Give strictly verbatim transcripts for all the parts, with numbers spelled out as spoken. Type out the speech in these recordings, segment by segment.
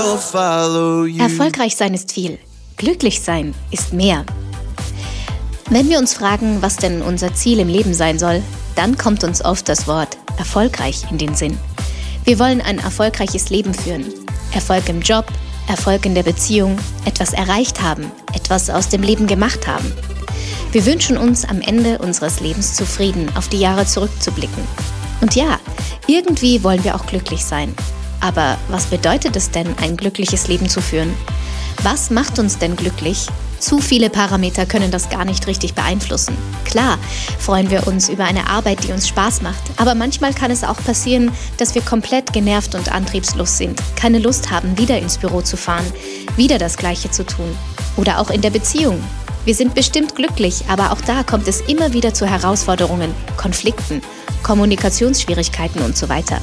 will follow you. Erfolgreich sein ist viel, glücklich sein ist mehr. Wenn wir uns fragen, was denn unser Ziel im Leben sein soll, dann kommt uns oft das Wort erfolgreich in den Sinn. Wir wollen ein erfolgreiches Leben führen. Erfolg im Job, Erfolg in der Beziehung, etwas erreicht haben, etwas aus dem Leben gemacht haben. Wir wünschen uns am Ende unseres Lebens zufrieden auf die Jahre zurückzublicken. Und ja, irgendwie wollen wir auch glücklich sein. Aber was bedeutet es denn, ein glückliches Leben zu führen? Was macht uns denn glücklich? Zu viele Parameter können das gar nicht richtig beeinflussen. Klar, freuen wir uns über eine Arbeit, die uns Spaß macht, aber manchmal kann es auch passieren, dass wir komplett genervt und antriebslos sind, keine Lust haben, wieder ins Büro zu fahren, wieder das Gleiche zu tun. Oder auch in der Beziehung. Wir sind bestimmt glücklich, aber auch da kommt es immer wieder zu Herausforderungen, Konflikten, Kommunikationsschwierigkeiten und so weiter.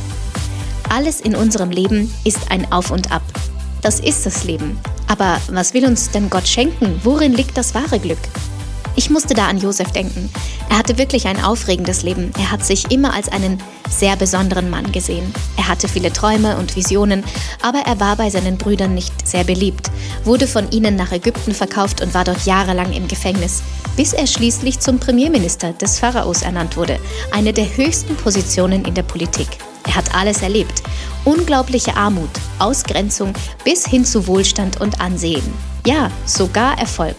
Alles in unserem Leben ist ein Auf und Ab. Das ist das Leben. Aber was will uns denn Gott schenken? Worin liegt das wahre Glück? Ich musste da an Josef denken. Er hatte wirklich ein aufregendes Leben. Er hat sich immer als einen sehr besonderen Mann gesehen. Er hatte viele Träume und Visionen, aber er war bei seinen Brüdern nicht sehr beliebt, wurde von ihnen nach Ägypten verkauft und war dort jahrelang im Gefängnis, bis er schließlich zum Premierminister des Pharaos ernannt wurde, eine der höchsten Positionen in der Politik. Er hat alles erlebt. Unglaubliche Armut, Ausgrenzung bis hin zu Wohlstand und Ansehen. Ja, sogar Erfolg.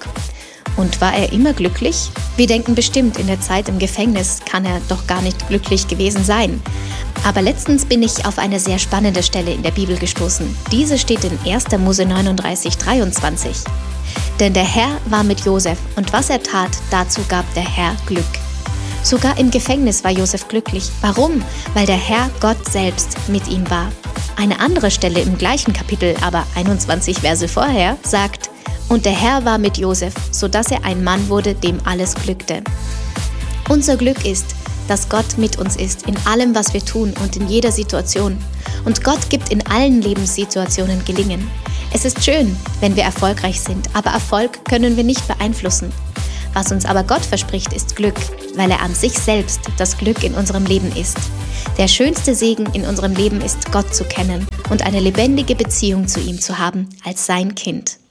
Und war er immer glücklich? Wir denken bestimmt, in der Zeit im Gefängnis kann er doch gar nicht glücklich gewesen sein. Aber letztens bin ich auf eine sehr spannende Stelle in der Bibel gestoßen. Diese steht in erster Mose neununddreißig, dreiundzwanzig. Denn der Herr war mit Josef und was er tat, dazu gab der Herr Glück. Sogar im Gefängnis war Josef glücklich. Warum? Weil der Herr Gott selbst mit ihm war. Eine andere Stelle im gleichen Kapitel, aber einundzwanzig Verse vorher, sagt: Und der Herr war mit Josef, sodass er ein Mann wurde, dem alles glückte. Unser Glück ist, dass Gott mit uns ist, in allem, was wir tun und in jeder Situation. Und Gott gibt in allen Lebenssituationen Gelingen. Es ist schön, wenn wir erfolgreich sind, aber Erfolg können wir nicht beeinflussen. Was uns aber Gott verspricht, ist Glück, weil er an sich selbst das Glück in unserem Leben ist. Der schönste Segen in unserem Leben ist, Gott zu kennen und eine lebendige Beziehung zu ihm zu haben als sein Kind.